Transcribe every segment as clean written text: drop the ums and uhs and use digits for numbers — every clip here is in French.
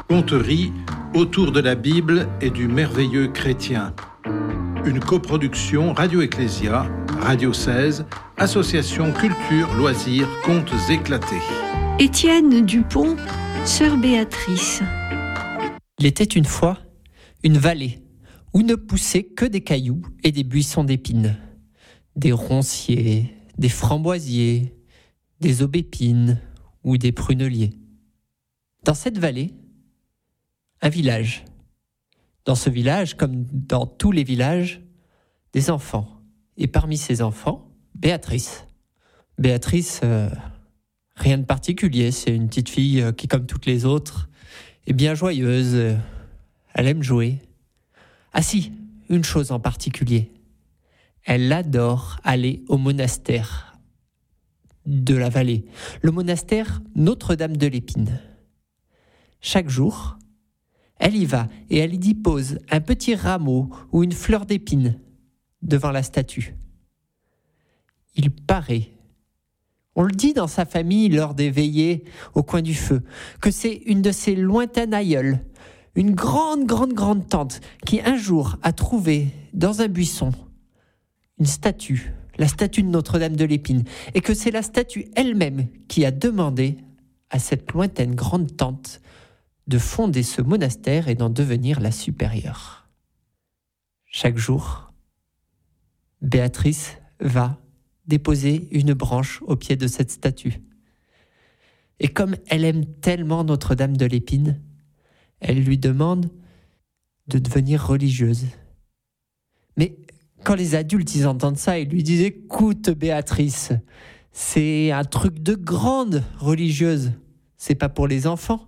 Conterie autour de la Bible et du merveilleux chrétien. Une coproduction Radio Ecclésia, Radio 16, Association Culture, Loisirs, Contes éclatés. Étienne Dupont, sœur Béatrice. Il était une fois une vallée où ne poussaient que des cailloux et des buissons d'épines, des ronciers, des framboisiers, des aubépines ou des pruneliers. Dans cette vallée, un village. Dans ce village, comme dans tous les villages, des enfants. Et parmi ces enfants, Béatrice. Béatrice, rien de particulier, c'est une petite fille qui, comme toutes les autres, est bien joyeuse. Elle aime jouer. Ah si, une chose en particulier. Elle adore aller au monastère de la vallée. Le monastère Notre-Dame de l'Épine. Chaque jour, elle y va et elle y dépose un petit rameau ou une fleur d'épine devant la statue. Il paraît, on le dit dans sa famille lors des veillées au coin du feu, que c'est une de ses lointaines aïeules, une grande tante qui un jour a trouvé dans un buisson une statue, la statue de Notre-Dame de l'Épine, et que c'est la statue elle-même qui a demandé à cette lointaine grande tante de fonder ce monastère et d'en devenir la supérieure. Chaque jour, Béatrice va déposer une branche au pied de cette statue. Et comme elle aime tellement Notre-Dame de l'Épine, elle lui demande de devenir religieuse. Mais quand les adultes ils entendent ça, ils lui disent « Écoute Béatrice, c'est un truc de grande religieuse, c'est pas pour les enfants.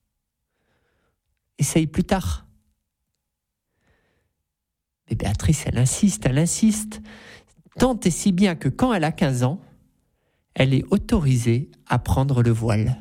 Essaye plus tard. » Mais Béatrice, elle insiste, tant et si bien que quand elle a 15 ans, elle est autorisée à prendre le voile.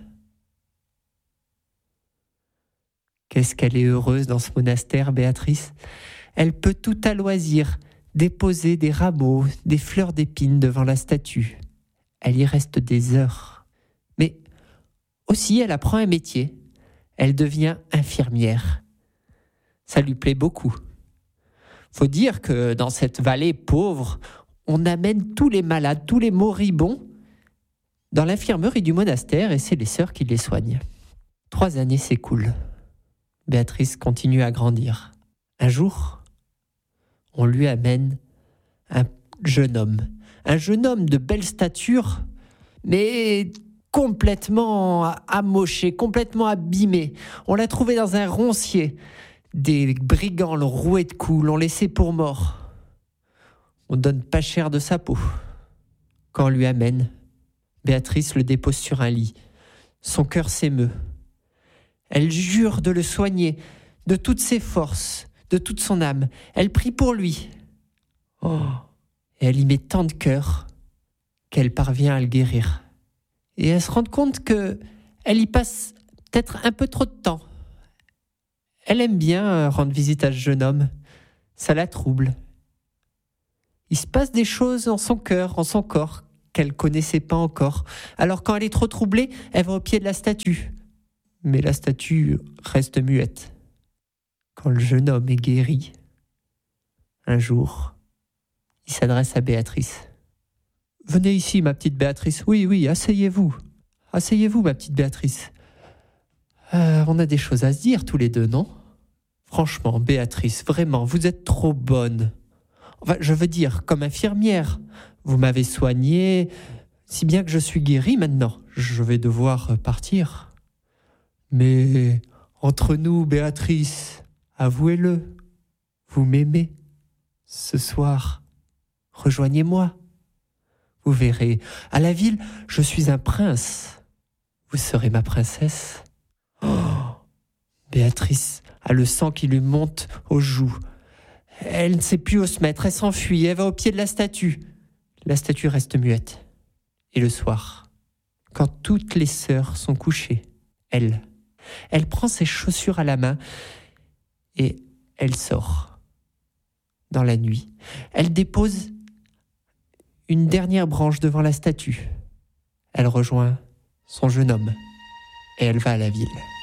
Qu'est-ce qu'elle est heureuse dans ce monastère, Béatrice. Elle peut tout à loisir déposer des rameaux, des fleurs d'épines devant la statue. Elle y reste des heures. Mais aussi, elle apprend un métier. Elle devient infirmière. Ça lui plaît beaucoup. Faut dire que dans cette vallée pauvre, on amène tous les malades, tous les moribonds dans l'infirmerie du monastère et c'est les sœurs qui les soignent. 3 années s'écoulent. Béatrice continue à grandir. Un jour, on lui amène un jeune homme de belle stature, mais complètement amoché, complètement abîmé. On l'a trouvé dans un roncier. Des brigands l'ont roué de coups, l'ont laissé pour mort. On donne pas cher de sa peau. Quand on lui amène, Béatrice le dépose sur un lit. Son cœur s'émeut. Elle jure de le soigner de toutes ses forces, de toute son âme. Elle prie pour lui. Et elle y met tant de cœur qu'elle parvient à le guérir. Et elle se rend compte qu'elle y passe peut-être un peu trop de temps. Elle aime bien rendre visite à ce jeune homme. Ça la trouble. Il se passe des choses en son cœur, en son corps, qu'elle ne connaissait pas encore. Alors quand elle est trop troublée, elle va au pied de la statue. Mais la statue reste muette. Quand le jeune homme est guéri, un jour, il s'adresse à Béatrice. « Venez ici, ma petite Béatrice. Oui, asseyez-vous. Asseyez-vous, ma petite Béatrice. On a des choses à se dire tous les deux, non ? Franchement, Béatrice, vraiment, vous êtes trop bonne. Enfin, je veux dire, comme infirmière, vous m'avez soignée, si bien que je suis guérie maintenant. Je vais devoir partir. Mais entre nous, Béatrice, avouez-le, vous m'aimez. Ce soir, rejoignez-moi. Vous verrez, à la ville, je suis un prince. Vous serez ma princesse. » Béatrice a le sang qui lui monte aux joues. Elle ne sait plus où se mettre, elle s'enfuit, elle va au pied de la statue. La statue reste muette. Et le soir, quand toutes les sœurs sont couchées, elle prend ses chaussures à la main et elle sort. Dans la nuit, elle dépose une dernière branche devant la statue. Elle rejoint son jeune homme et elle va à la ville.